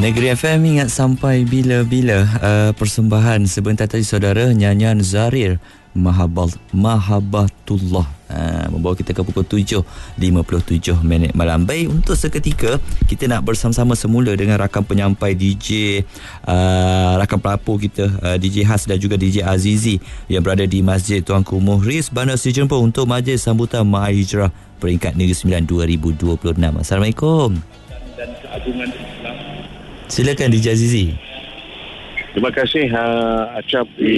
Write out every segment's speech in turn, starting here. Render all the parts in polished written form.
Negeri FM ingat sampai bila-bila. Persembahan sebentar tadi saudara, nyanyian Zarir Mahabbatullah membawa kita ke pukul 7.57 malam. Baik, untuk seketika kita nak bersama-sama semula dengan rakan penyampai DJ, rakan pelapor kita, DJ Has dan juga DJ Azizi yang berada di Masjid Tuanku Muhriz, Bandar Seri Jempol untuk majlis sambutan Mahir Hijrah peringkat Negeri Sembilan 2026. Assalamualaikum. Dan keagungan Islam. Silakan DJ Azizi. Terima kasih Acap di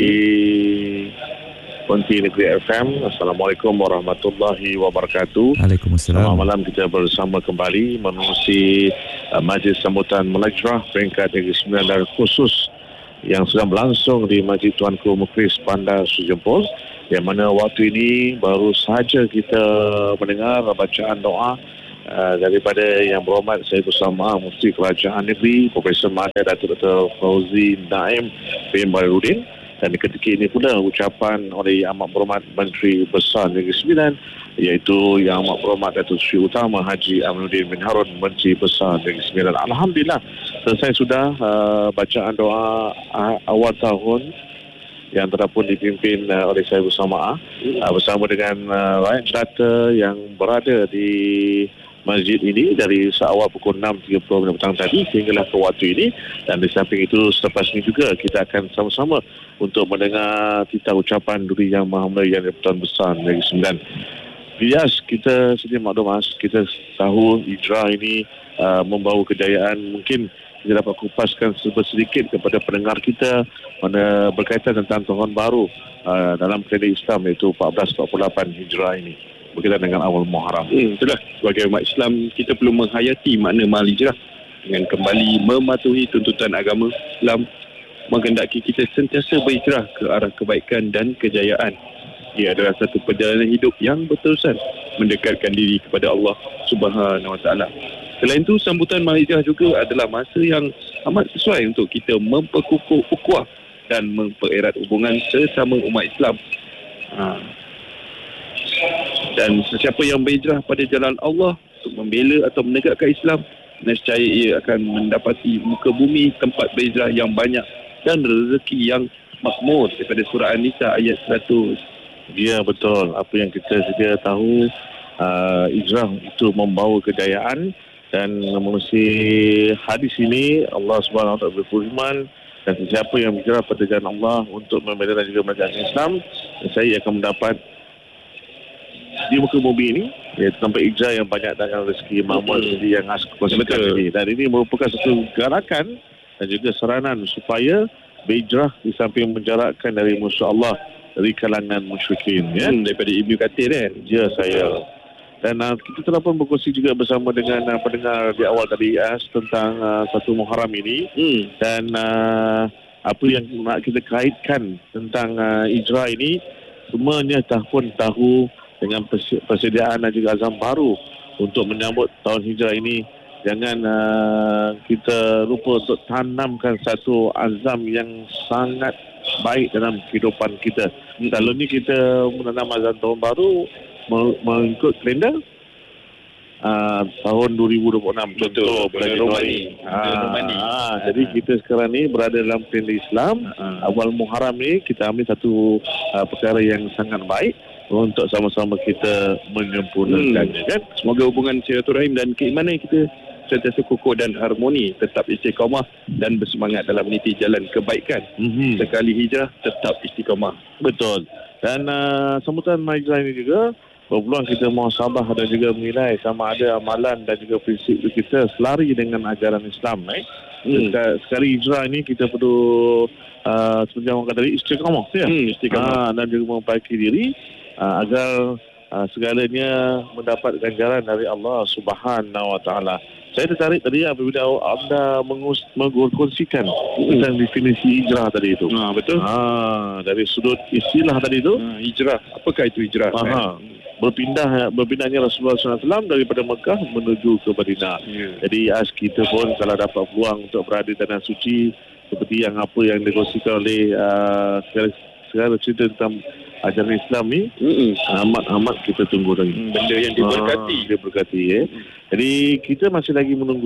Konti Negeri FM. Assalamualaikum warahmatullahi wabarakatuh. Waalaikumsalam. Selamat malam, kita bersama kembali menerusi majlis sambutan Mahir Hijrah peringkat Negeri Sembilan dan khusus yang sedang berlangsung di Masjid Tuanku Mukhlis Bandar Seri Jempol, yang mana waktu ini baru sahaja kita mendengar bacaan doa daripada Yang Berhormat Sayyid Bersama Mufti Kerajaan Negeri Profesor Mahdi Datuk Dr. Fauzi Naim bin Baharudin, dan ketika ini pula ucapan oleh Yang Amat Berhormat Menteri Besar Negeri Sembilan, iaitu Yang Amat Berhormat Datuk Seri Utama Haji Aminuddin bin Harun Menteri Besar Negeri Sembilan. Alhamdulillah selesai sudah bacaan doa awal tahun yang telah pun dipimpin oleh saya bersama dengan rakyat jelata yang berada di masjid ini dari seawal pukul 6.30 petang tadi sehinggalah ke waktu ini. Dan di samping itu selepas ini juga kita akan sama-sama untuk mendengar titah ucapan Duri Yang Maha Mulia Yang Pertuan Besar Negeri Sembilan. Yes, kita sedia maklum Mas, kita tahu Hijrah ini membawa kejayaan. Mungkin kita dapat kupaskan sedikit kepada pendengar kita mana berkaitan tentang tahun baru dalam kalender Islam, iaitu 1448 Hijrah ini berkaitan dengan awal Muharram. Itulah, sebagai umat Islam kita perlu menghayati makna Mahir Hijrah dengan kembali mematuhi tuntutan agama Islam, menghendaki kita sentiasa berhijrah ke arah kebaikan dan kejayaan. Ia adalah satu perjalanan hidup yang berterusan mendekatkan diri kepada Allah Subhanahu Wa Taala. Selain itu, sambutan Mahir Hijrah juga adalah masa yang amat sesuai untuk kita memperkukuh ukhuwah dan mempererat hubungan sesama umat Islam. Dan sesiapa yang berhijrah pada jalan Allah untuk membela atau menegakkan Islam, nescaya ia akan mendapati muka bumi tempat berhijrah yang banyak dan rezeki yang makmur, daripada surah An-Nisa ayat 100. Ya, betul. Apa yang kita sedia tahu, hijrah itu membawa kejayaan. Dan menerusi hadis ini, Allah Subhanahu Wa Taala berfirman, dan sesiapa yang berhijrah pada jalan Allah untuk membela dan juga menegakkan Islam, saya akan mendapat di muka bumi ini, iaitu tempat hijrah yang banyak dengan rezeki makmur yang aku kongsikan ini. Dan ini merupakan satu gerakan dan juga seranan supaya berhijrah di samping menjarakkan dari musuh Allah dari kalangan musyrikin, ya. Daripada Ibnu Katsir kan? Ya, saya. Dan kita telah pun berkongsi juga bersama dengan pendengar di awal tadi tentang satu Muharram ini. Dan apa yang nak kita kaitkan tentang hijrah ini, semuanya pun tahu dengan persediaan dan juga azam baru untuk menyambut tahun hijrah ini. Jangan kita lupa untuk tanamkan satu azam yang sangat baik dalam kehidupan kita. Kalau ni kita menanam azam tahun baru mengikut kalender tahun 2026. Betul, bulan Romani. Jadi kita sekarang ni berada dalam kalender Islam. Awal Muharram ni kita ambil satu perkara yang sangat baik untuk sama-sama kita menyempurnakannya, kan? Semoga hubungan silaturahim dan keimanan kita sentiasa kukuh dan harmoni, tetap istiqamah dan bersemangat dalam meniti jalan kebaikan. Sekali hijrah tetap istiqamah. Betul. Dan sambutan Mahir Hijrah ini juga berpeluang kita muhasabah dan juga menilai sama ada amalan dan juga prinsip kita selari dengan ajaran Islam. Sekali hijrah ini kita perlu seperti yang orang kata tadi, istiqamah, ya? Istiqamah dan juga memperbaiki diri agar segalanya mendapat ganjaran dari Allah Subhanahu Wa Taala. Saya tertarik tadi apabila anda mengkongsikan tentang definisi hijrah tadi itu. Betul. Dari sudut istilah tadi itu, hijrah. Apakah itu hijrah? Berpindahnya Rasulullah SAW daripada Mekah menuju ke Madinah. Jadi kita pun kalau dapat peluang untuk berada di tanah suci seperti yang apa yang dikongsikan oleh segala cerita tentang ajaran Islam ni, amat kita tunggu lagi. Benda yang diberkati. Diberkati, ya. Jadi kita masih lagi menunggu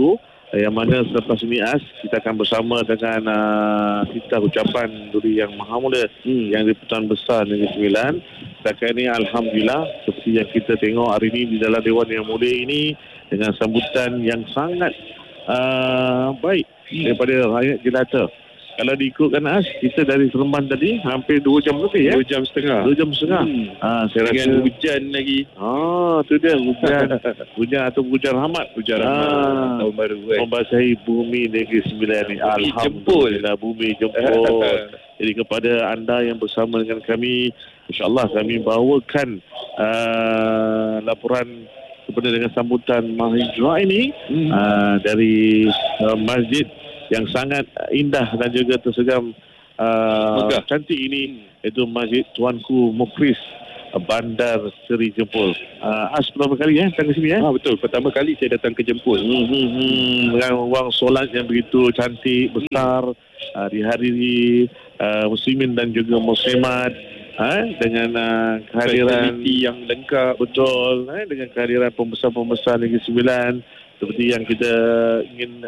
yang mana selepas mi'as kita akan bersama dengan kita ucapan Duri Yang Maha Mulia yang di-Pertuan Besar Negeri Sembilan. Setakat ini alhamdulillah seperti yang kita tengok hari ini di dalam Dewan Yang Mulia ini dengan sambutan yang sangat baik daripada rakyat jelata. Kalau diikutkan kita dari Seremban tadi hampir 2 jam lebih 2 jam setengah. 2 jam setengah. Saya rasa dengan hujan lagi. tu dia hujan atau hujan rahmat. Hujan rahmat tahun baru membasahi bumi Negeri Sembilan ni. Alhamdulillah bumi jemput. Jadi kepada anda yang bersama dengan kami, insya-Allah kami bawakan laporan kepada dengan sambutan Mahijra ini dari masjid yang sangat indah dan juga tersegam cantik ini, iaitu Masjid Tuanku Mukris Bandar Seri Jempol. Pertama kali datang ke sini betul, pertama kali saya datang ke Jempol. Dengan ruang solat yang begitu cantik, besar, di hari muslimin dan juga muslimat, dengan kehadiran yang lengkap, betul, dengan kehadiran pembesar-pembesar Negeri Sembilan seperti yang kita ingin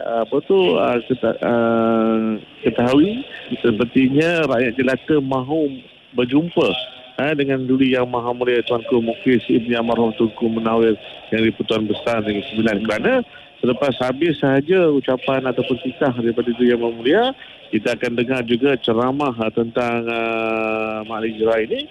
ketahui. Sepertinya rakyat jelata mahu berjumpa dengan Duli Yang Maha Mulia Tuanku Mukris Ibni Almarhum Tunku Munawir yang di-Pertuan Besar Negeri Sembilan. Kerana selepas habis sahaja ucapan ataupun titah daripada Duli Yang Maha Mulia, kita akan dengar juga ceramah tentang Mahijra ini,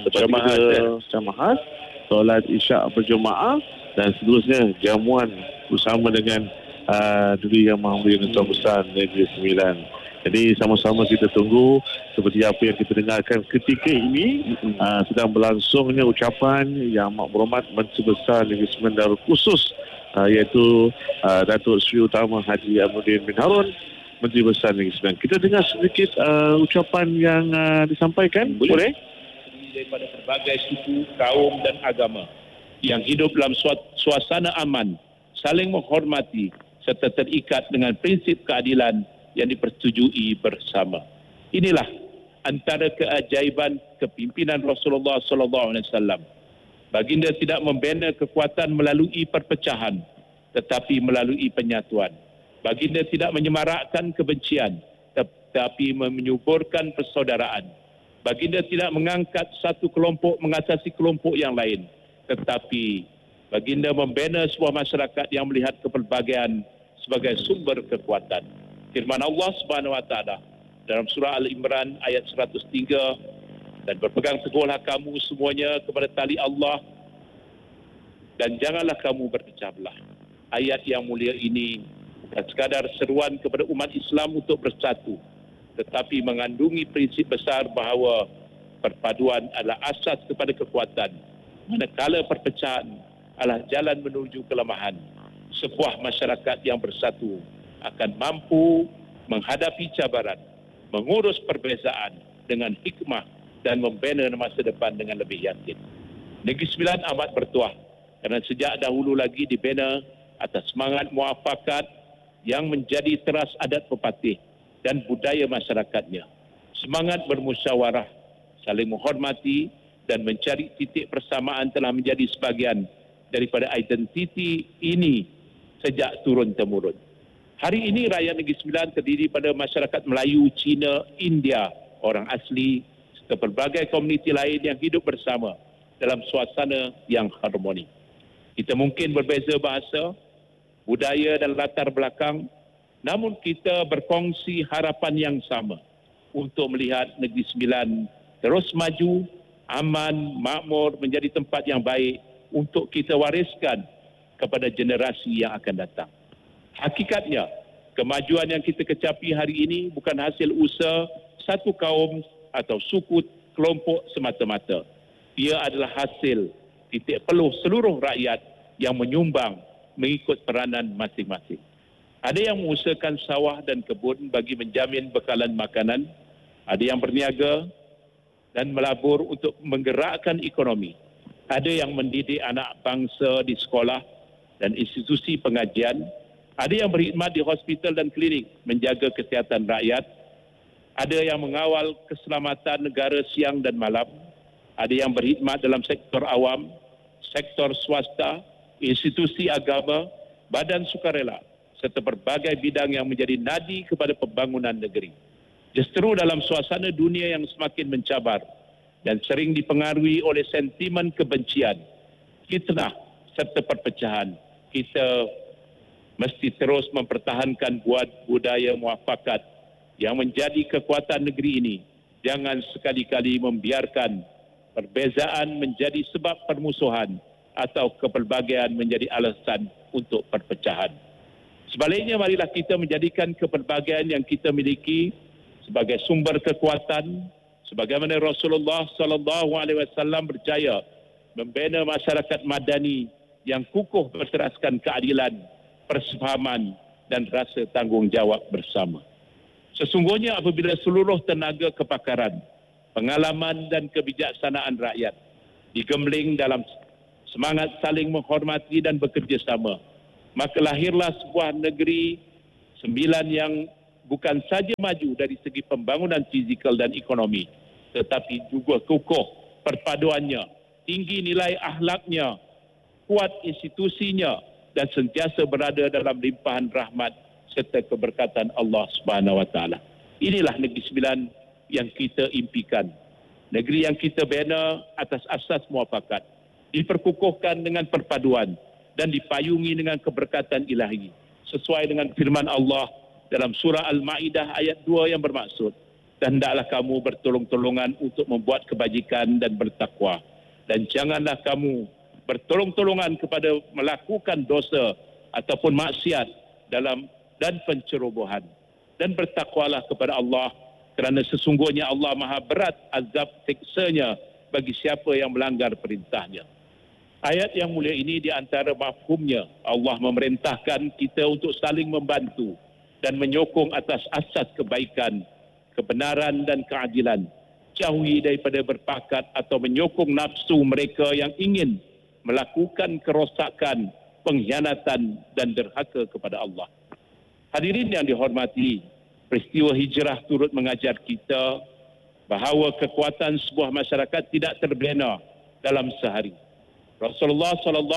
ceramah, solat isyak berjemaah dan seterusnya jamuan bersama dengan Duli Yang Maha Mulia Tuan Besar Negeri Sembilan. Jadi sama-sama kita tunggu seperti apa yang kita dengarkan ketika ini. Sedang berlangsungnya ucapan Yang Amat Berhormat Menteri Besar Negeri Sembilan Darul Khusus, iaitu Datuk Seri Utama Haji Aminuddin bin Harun, Menteri Besar Negeri Sembilan. Kita dengar sedikit ucapan yang disampaikan. Boleh? Daripada berbagai suku, kaum dan agama yang hidup dalam suasana aman, saling menghormati serta terikat dengan prinsip keadilan yang dipersetujui bersama. Inilah antara keajaiban kepimpinan Rasulullah SAW. Baginda tidak membina kekuatan melalui perpecahan, tetapi melalui penyatuan. Baginda tidak menyemarakkan kebencian, tetapi menyuburkan persaudaraan. Baginda tidak mengangkat satu kelompok mengatasi kelompok yang lain, tetapi baginda membina sebuah masyarakat yang melihat kepelbagaian sebagai sumber kekuatan. Firman Allah Subhanahu Wa Taala dalam surah Al-Imran ayat 103, dan berpegang teguhlah kamu semuanya kepada tali Allah dan janganlah kamu berpecah belah. Ayat yang mulia ini bukan sekadar seruan kepada umat Islam untuk bersatu, tetapi mengandungi prinsip besar bahawa perpaduan adalah asas kepada kekuatan, manakala perpecahan adalah jalan menuju kelemahan. Sebuah masyarakat yang bersatu akan mampu menghadapi cabaran, mengurus perbezaan dengan hikmah dan membina masa depan dengan lebih yakin. Negeri Sembilan amat bertuah kerana sejak dahulu lagi dibina atas semangat muafakat yang menjadi teras adat pepatih dan budaya masyarakatnya. Semangat bermusyawarah, saling menghormati dan mencari titik persamaan telah menjadi sebahagian daripada identiti ini sejak turun-temurun. Hari ini rakyat Negeri Sembilan terdiri pada masyarakat Melayu, Cina, India, orang asli serta pelbagai komuniti lain yang hidup bersama dalam suasana yang harmoni. Kita mungkin berbeza bahasa, budaya dan latar belakang, namun kita berkongsi harapan yang sama untuk melihat Negeri Sembilan terus maju, aman, makmur, menjadi tempat yang baik untuk kita wariskan kepada generasi yang akan datang. Hakikatnya, kemajuan yang kita kecapi hari ini bukan hasil usaha satu kaum atau suku kelompok semata-mata. Ia adalah hasil titik peluh seluruh rakyat yang menyumbang mengikut peranan masing-masing. Ada yang mengusahakan sawah dan kebun bagi menjamin bekalan makanan, ada yang berniaga dan melabur untuk menggerakkan ekonomi, ada yang mendidik anak bangsa di sekolah dan institusi pengajian, ada yang berkhidmat di hospital dan klinik menjaga kesihatan rakyat, ada yang mengawal keselamatan negara siang dan malam, ada yang berkhidmat dalam sektor awam, sektor swasta, institusi agama, badan sukarela, serta berbagai bidang yang menjadi nadi kepada pembangunan negeri. Justru dalam suasana dunia yang semakin mencabar dan sering dipengaruhi oleh sentimen kebencian, fitnah serta perpecahan, kita mesti terus mempertahankan budaya muafakat yang menjadi kekuatan negeri ini. Jangan sekali-kali membiarkan perbezaan menjadi sebab permusuhan atau kepelbagaian menjadi alasan untuk perpecahan. Sebaliknya, marilah kita menjadikan kepelbagaian yang kita miliki sebagai sumber kekuatan, sebagaimana Rasulullah SAW berjaya membina masyarakat madani yang kukuh berteraskan keadilan, persefahaman dan rasa tanggungjawab bersama. Sesungguhnya apabila seluruh tenaga kepakaran, pengalaman dan kebijaksanaan rakyat digembling dalam semangat saling menghormati dan bekerjasama, maka lahirlah sebuah negeri sembilan yang bukan saja maju dari segi pembangunan fizikal dan ekonomi, tetapi juga kukuh perpaduannya, tinggi nilai akhlaknya, kuat institusinya dan sentiasa berada dalam limpahan rahmat serta keberkatan Allah Subhanahu Wa Taala. Inilah Negeri Sembilan yang kita impikan. Negeri yang kita bina atas asas muafakat, diperkukuhkan dengan perpaduan dan dipayungi dengan keberkatan ilahi, sesuai dengan firman Allah dalam surah Al-Ma'idah ayat 2 yang bermaksud, dan hendaklah kamu bertolong-tolongan untuk membuat kebajikan dan bertakwa, dan janganlah kamu bertolong-tolongan kepada melakukan dosa ataupun maksiat dan pencerobohan, dan bertakwalah kepada Allah, kerana sesungguhnya Allah maha berat azab siksanya bagi siapa yang melanggar perintahnya. Ayat yang mulia ini di antara mafhumnya, Allah memerintahkan kita untuk saling membantu dan menyokong atas asas kebaikan, kebenaran dan keadilan. Jauhi daripada berpakat atau menyokong nafsu mereka yang ingin melakukan kerosakan, pengkhianatan dan derhaka kepada Allah. Hadirin yang dihormati, peristiwa hijrah turut mengajar kita bahawa kekuatan sebuah masyarakat tidak terbina dalam sehari. Rasulullah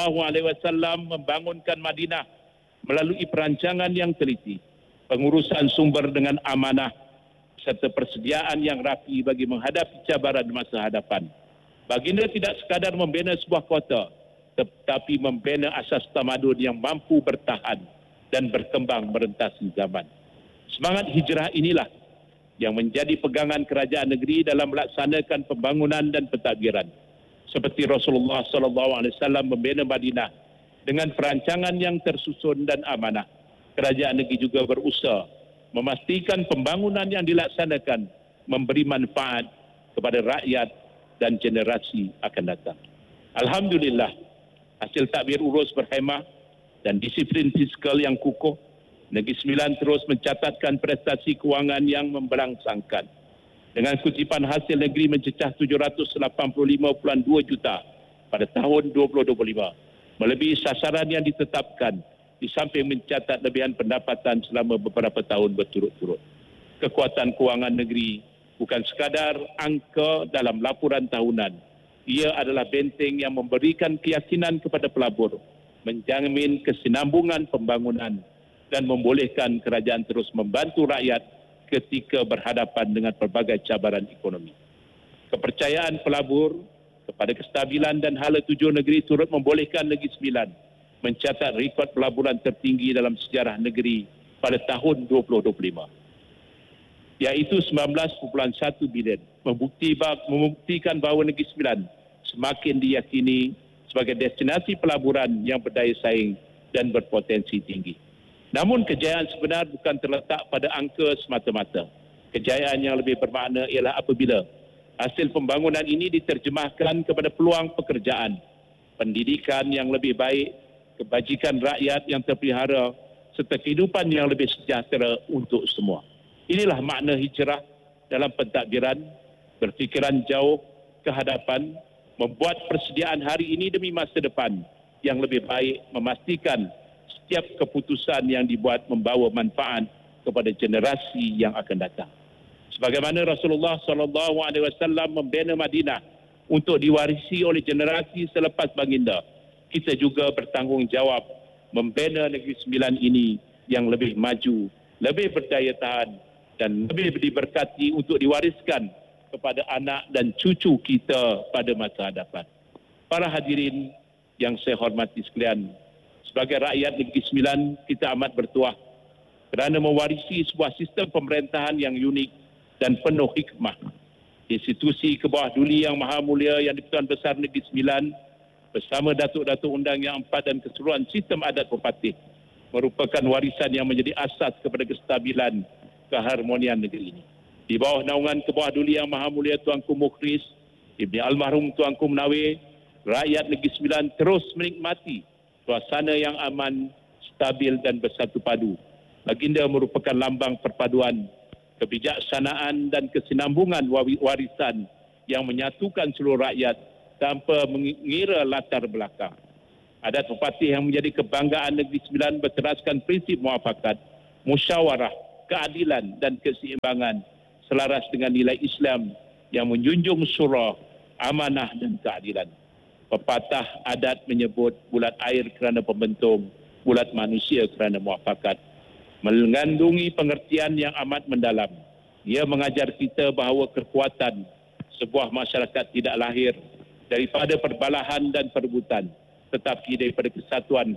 SAW membangunkan Madinah melalui perancangan yang teliti, pengurusan sumber dengan amanah, serta persediaan yang rapi bagi menghadapi cabaran masa hadapan. Baginda tidak sekadar membina sebuah kota, tetapi membina asas tamadun yang mampu bertahan dan berkembang merentasi zaman. Semangat hijrah inilah yang menjadi pegangan kerajaan negeri dalam melaksanakan pembangunan dan pentadbiran. Seperti Rasulullah SAW membina Madinah dengan perancangan yang tersusun dan amanah, kerajaan negeri juga berusaha memastikan pembangunan yang dilaksanakan memberi manfaat kepada rakyat dan generasi akan datang. Alhamdulillah, hasil takbir urus berhemah dan disiplin fiskal yang kukuh, Negeri Sembilan terus mencatatkan prestasi kewangan yang memberangsangkan. Dengan kutipan hasil negeri mencecah 785.2 juta pada tahun 2025, melebihi sasaran yang ditetapkan, di samping mencatat lebihan pendapatan selama beberapa tahun berturut-turut. Kekuatan kewangan negeri bukan sekadar angka dalam laporan tahunan. Ia adalah benteng yang memberikan keyakinan kepada pelabur, menjamin kesinambungan pembangunan dan membolehkan kerajaan terus membantu rakyat ketika berhadapan dengan pelbagai cabaran ekonomi. Kepercayaan pelabur kepada kestabilan dan hala tuju negeri turut membolehkan Negeri Sembilan mencatat rekod pelaburan tertinggi dalam sejarah negeri pada tahun 2025, iaitu 19.1 bilion, membuktikan bahawa Negeri Sembilan semakin diyakini sebagai destinasi pelaburan yang berdaya saing dan berpotensi tinggi. Namun kejayaan sebenar bukan terletak pada angka semata-mata. Kejayaan yang lebih bermakna ialah apabila hasil pembangunan ini diterjemahkan kepada peluang pekerjaan, pendidikan yang lebih baik, kebajikan rakyat yang terpelihara, serta kehidupan yang lebih sejahtera untuk semua. Inilah makna hijrah dalam pentadbiran, berfikiran jauh ke hadapan, membuat persediaan hari ini demi masa depan yang lebih baik, memastikan setiap keputusan yang dibuat membawa manfaat kepada generasi yang akan datang. Sebagaimana Rasulullah SAW membina Madinah untuk diwarisi oleh generasi selepas baginda, kita juga bertanggungjawab membina Negeri Sembilan ini yang lebih maju, lebih berdaya tahan dan lebih diberkati untuk diwariskan kepada anak dan cucu kita pada masa hadapan. Para hadirin yang saya hormati sekalian, sebagai rakyat Negeri Sembilan, kita amat bertuah kerana mewarisi sebuah sistem pemerintahan yang unik dan penuh hikmah. Institusi ke bawah duli yang maha mulia yang di-Pertuan Besar Negeri Sembilan bersama Datuk-Datuk Undang yang 4 dan keseluruhan sistem adat berpatih merupakan warisan yang menjadi asas kepada kestabilan keharmonian negeri ini. Di bawah naungan ke bawah duli yang maha mulia Tuanku Mukhris, Ibni Almarhum Tuanku Menawir, rakyat Negeri Sembilan terus menikmati suasana yang aman, stabil dan bersatu padu. Baginda merupakan lambang perpaduan, kebijaksanaan dan kesinambungan warisan yang menyatukan seluruh rakyat tanpa mengira latar belakang. Adat pepatih yang menjadi kebanggaan Negeri Sembilan berteraskan prinsip muafakat, musyawarah, keadilan dan keseimbangan selaras dengan nilai Islam yang menjunjung surah, amanah dan keadilan. Pepatah adat menyebut bulat air kerana pembentung, bulat manusia kerana muafakat. Mengandungi pengertian yang amat mendalam. Ia mengajar kita bahawa kekuatan sebuah masyarakat tidak lahir daripada perbalahan dan perebutan, tetapi daripada kesatuan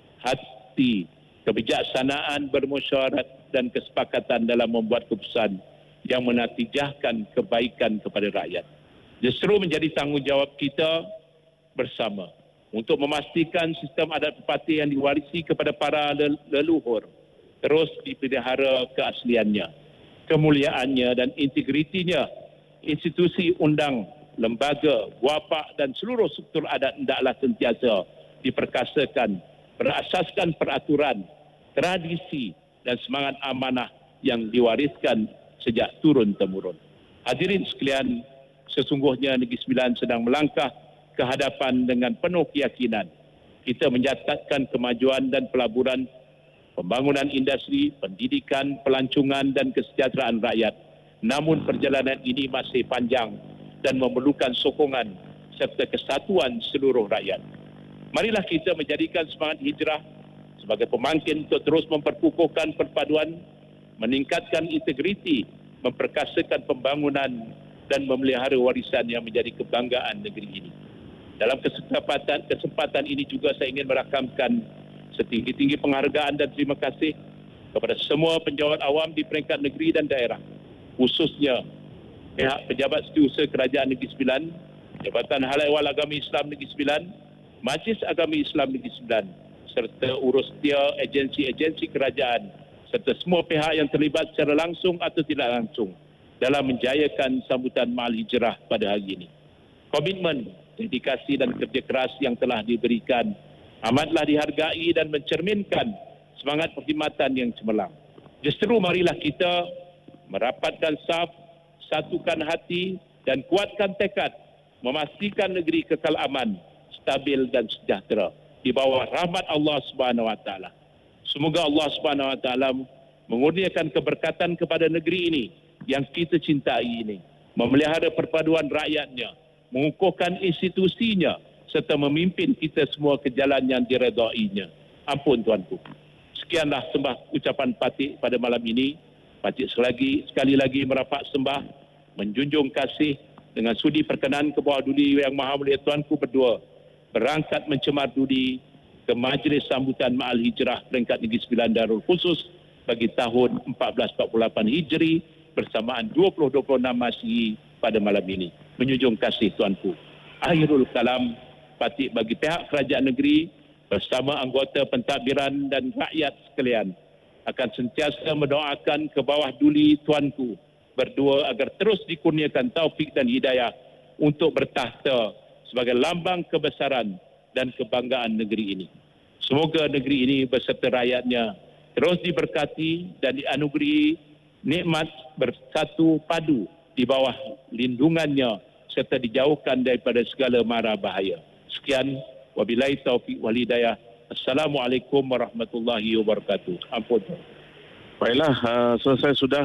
hati, kebijaksanaan, bermusyawarat dan kesepakatan dalam membuat keputusan yang menatijahkan kebaikan kepada rakyat. Justru menjadi tanggungjawab kita bersama untuk memastikan sistem adat pepatih yang diwarisi kepada para leluhur terus dipelihara keasliannya, kemuliaannya dan integritinya. Institusi undang, lembaga, wapak dan seluruh struktur adat hendaklah sentiasa diperkasakan berasaskan peraturan, tradisi dan semangat amanah yang diwariskan sejak turun-temurun. Hadirin sekalian, sesungguhnya Negeri Sembilan sedang melangkah ke hadapan dengan penuh keyakinan. Kita mencatatkan kemajuan dan pelaburan, pembangunan industri, pendidikan, pelancongan dan kesejahteraan rakyat. Namun perjalanan ini masih panjang dan memerlukan sokongan serta kesatuan seluruh rakyat. Marilah kita menjadikan semangat hijrah sebagai pemangkin untuk terus memperkukuhkan perpaduan, meningkatkan integriti, memperkasakan pembangunan dan memelihara warisan yang menjadi kebanggaan negeri ini. Dalam kesempatan ini juga saya ingin merakamkan setinggi-tinggi penghargaan dan terima kasih kepada semua penjawat awam di peringkat negeri dan daerah, khususnya pihak pejabat setiausaha Kerajaan Negeri Sembilan, Jabatan Hal Ehwal Agama Islam Negeri Sembilan, Majlis Agama Islam Negeri Sembilan, serta urus setia agensi-agensi kerajaan serta semua pihak yang terlibat secara langsung atau tidak langsung dalam menjayakan sambutan Mahal Hijrah pada hari ini. Komitmen, dedikasi dan kerja keras yang telah diberikan amatlah dihargai dan mencerminkan semangat perkhidmatan yang cemerlang. Justru marilah kita merapatkan saf, satukan hati dan kuatkan tekad memastikan negeri kekal aman, stabil dan sejahtera di bawah rahmat Allah Subhanahu Wa Taala. Semoga Allah Subhanahu Wa Taala mengurniakan keberkatan kepada negeri ini yang kita cintai ini, memelihara perpaduan rakyatnya, mengukuhkan institusinya serta memimpin kita semua ke jalan yang diredainya. Ampun Tuanku. Sekianlah sembah ucapan Patik pada malam ini. Patik sekali lagi merapat sembah, menjunjung kasih dengan sudi perkenan ke bawah duli yang maha mulia Tuanku berdua berangkat mencemar duli ke majlis sambutan Ma'al Hijrah peringkat Negeri Sembilan Darul Khusus bagi tahun 1448 Hijri bersamaan 2026 Masihi pada malam ini. Menjunjung kasih Tuanku. Akhirul kalam, Patik bagi pihak kerajaan negeri bersama anggota pentadbiran dan rakyat sekalian akan sentiasa mendoakan ke bawah duli Tuanku berdua agar terus dikurniakan taufik dan hidayah untuk bertahta sebagai lambang kebesaran dan kebanggaan negeri ini. Semoga negeri ini beserta rakyatnya terus diberkati dan dianugerahi nikmat bersatu padu di bawah lindungannya serta dijauhkan daripada segala mara bahaya. Sekian, wabillahi taufiq wal hidayah. Assalamualaikum warahmatullahi wabarakatuh. Ampun. Baiklah, selesai sudah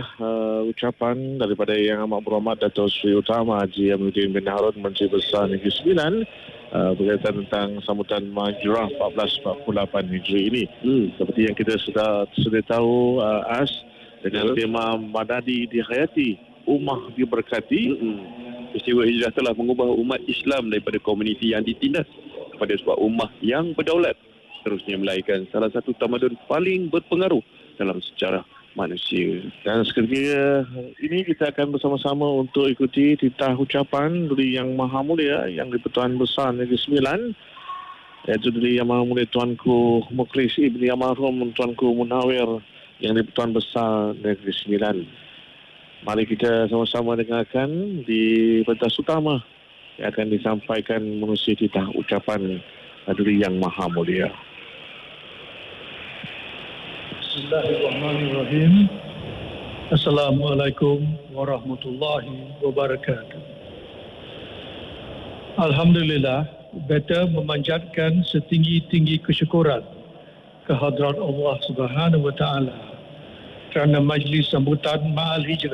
ucapan daripada Yang Amat Berhormat Dato' Seri Utama Haji Aminuddin bin Harun, Menteri Besar Negeri Sembilan. berkaitan tentang sambutan Mahjurah 1448 Hijri ini. Seperti yang kita sudah tahu, As, dengan tema Madadi dihayati, Ummah diberkati. Peristiwa hijrah telah mengubah umat Islam daripada komuniti yang ditindas kepada sebuah ummah yang berdaulat, terusnya melahirkan salah satu tamadun paling berpengaruh dalam sejarah manusia. Dan seketika ini kita akan bersama-sama untuk ikuti titah ucapan dari Yang Maha Mulia, Yang di-Pertuan Besar Negeri Sembilan, iaitu dari Yang Maha Mulia Tuanku Mukhlis Ibni Almarhum Tuanku Munawir, Yang di-Pertuan Besar Negeri Sembilan. Mari kita sama-sama dengarkan di pentas utama yang akan disampaikan menerusi titah ucapan dari Yang Maha Mulia. Bismillahirrahmanirrahim. Assalamualaikum warahmatullahi wabarakatuh. Alhamdulillah, beta memanjatkan setinggi-tinggi kesyukuran kehadrat Allah Subhanahu wa taala kerana majlis sambutan Ma'al Hijrah